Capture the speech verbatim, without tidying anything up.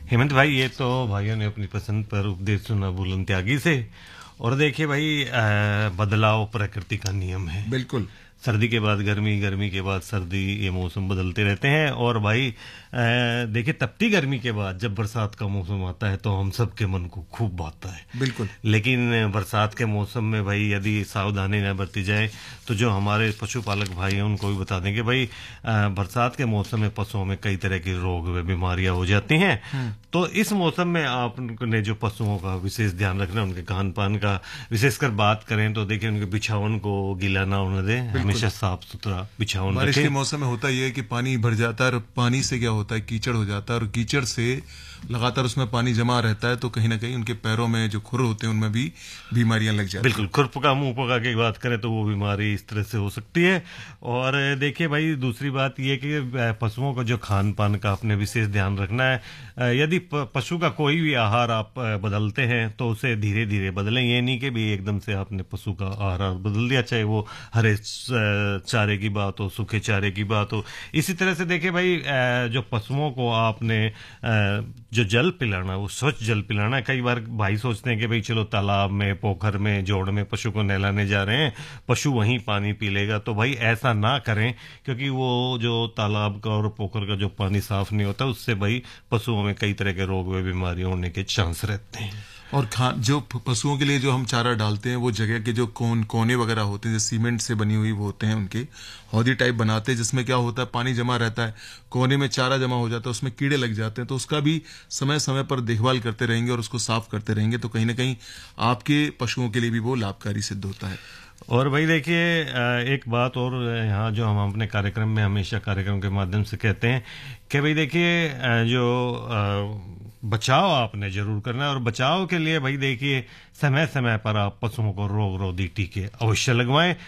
हेमंत भाई, ये तो भाइयों ने अपनी पसंद पर उपदेश सुना बुलंद त्यागी से। और देखिए भाई, अ, बदलाव प्रकृति का नियम है। बिल्कुल। सर्दी के बाद गर्मी, गर्मी के बाद सर्दी, ये मौसम बदलते रहते हैं। और भाई अ, देखिए, तपती गर्मी के बाद जब बरसात का मौसम आता है तो हम सबके मन को खूब भाता है। बिल्कुल। लेकिन बरसात के मौसम में भाई यदि सावधानी न बरती जाए तो जो हमारे पशुपालक भाई हैं उनको भी बता देंगे भाई, अ, बरसात के मौसम में पशुओं में कई तरह के रोग व बीमारियां हो जाती हैं। तो इस मौसम में आपने जो पशुओं का विशेष ध्यान रखना, उनके खान पान का विशेषकर बात करें तो देखिए, उनके बिछावन को गीला ना होने दें, हमेशा साफ सुथरा बिछावन बारिश रखें। के मौसम में होता यह है कि पानी भर जाता है और पानी से क्या होता है, कीचड़ हो जाता है और कीचड़ से लगातार उसमें पानी जमा रहता है तो कहीं ना कहीं उनके पैरों में जो खुर होते हैं उनमें भी बीमारियां लग जाती हैं। बिल्कुल, खुरपका मुंह पका की बात करें तो वो बीमारी इस तरह से हो सकती है। और देखिए भाई, दूसरी बात ये कि पशुओं का जो खान पान का आपने विशेष ध्यान रखना है। यदि पशु का कोई भी आहार आप बदलते हैं तो उसे धीरे धीरे बदलें। ये नहीं कि भी एकदम से आपने पशु का आहार बदल दिया, चाहे वो हरे चारे की बात हो, सूखे चारे की बात हो। इसी तरह से देखिए भाई, जो पशुओं को आपने जो जल पिलाना, वो स्वच्छ जल पिलाना है। कई बार भाई सोचते हैं कि भाई चलो तालाब में, पोखर में, जोड़ में पशु को नहलाने जा रहे हैं, पशु वहीं पानी पी लेगा। तो भाई ऐसा ना करें, क्योंकि वो जो तालाब का और पोखर का जो पानी साफ नहीं होता, उससे भाई पशुओं में कई तरह के रोग व बीमारियां होने के चांस रहते हैं। और खा जो पशुओं के लिए जो हम चारा डालते हैं, वो जगह के जो कोन कोने वगैरह होते हैं, जो सीमेंट से बनी हुई वो होते हैं, उनके हौदी टाइप बनाते हैं, जिसमें क्या होता है, पानी जमा रहता है, कोने में चारा जमा हो जाता है, उसमें कीड़े लग जाते हैं। तो उसका भी समय समय पर देखभाल करते रहेंगे और उसको साफ करते रहेंगे तो कहीं ना कहीं आपके पशुओं के लिए भी वो लाभकारी सिद्ध होता है। और भाई देखिए, एक बात और यहाँ जो हम अपने कार्यक्रम में हमेशा कार्यक्रम के माध्यम से कहते हैं कि भाई देखिए, जो बचाव आपने जरूर करना है। और बचाव के लिए भाई देखिए, समय समय पर आप पशुओं को रोग रोधी टीके अवश्य लगवाएं।